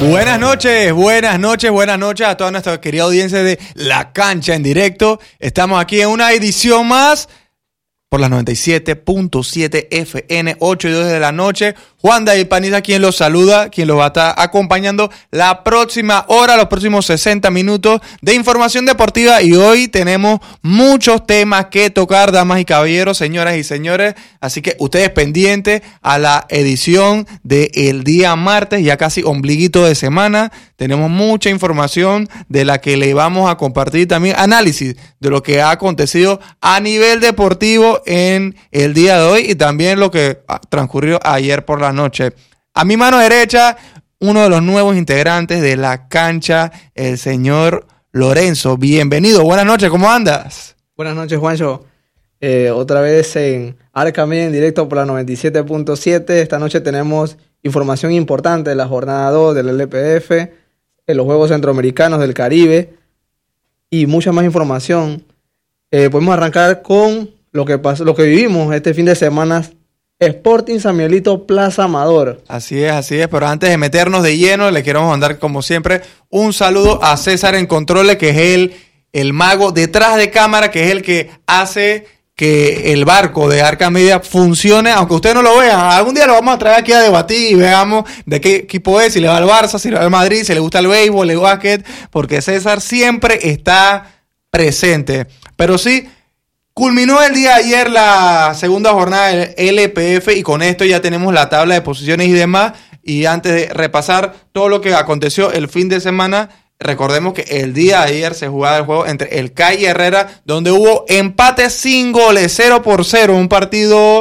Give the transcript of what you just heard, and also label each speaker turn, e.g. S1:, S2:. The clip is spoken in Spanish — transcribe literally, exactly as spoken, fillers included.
S1: Buenas noches, buenas noches, buenas noches a toda nuestra querida audiencia de La Cancha en Directo. Estamos aquí en una edición más por las noventa y siete punto siete F M, ocho y dos de la noche. Juan David Paniza, quien los saluda, quien los va a estar acompañando la próxima hora, los próximos sesenta minutos de información deportiva. Y hoy tenemos muchos temas que tocar, damas y caballeros, señoras y señores. Así que ustedes pendientes a la edición del día martes, ya casi ombliguito de semana. Tenemos mucha información de la que le vamos a compartir también análisis de lo que ha acontecido a nivel deportivo en el día de hoy y también lo que transcurrió ayer por la noche. A mi mano derecha, uno de los nuevos integrantes de La Cancha, el señor Lorenzo. Bienvenido, buenas noches, ¿cómo andas?
S2: Buenas noches, Juancho. Eh, otra vez en Arca Media en directo por la noventa y siete punto siete. Esta noche tenemos información importante de la jornada dos del L P F, de los Juegos Centroamericanos del Caribe y mucha más información. Eh, podemos arrancar con lo que pasó, lo que vivimos este fin de semana. Sporting San Miguelito Plaza Amador.
S1: Así es, así es, pero antes de meternos de lleno, le queremos mandar, como siempre, un saludo a César en Controles, que es el, el mago detrás de cámara, que es el que hace que el barco de Arca Media funcione, aunque ustedes no lo vean. Algún día lo vamos a traer aquí a debatir y veamos de qué equipo es, si le va al Barça, si le va al Madrid, si le gusta el béisbol, el básquet, porque César siempre está presente. Pero sí, culminó el día de ayer la segunda jornada del L P F y con esto ya tenemos la tabla de posiciones y demás. Y antes de repasar todo lo que aconteció el fin de semana, recordemos que el día de ayer se jugaba el juego entre el C A I y Herrera, donde hubo empate sin goles, cero por cero, un partido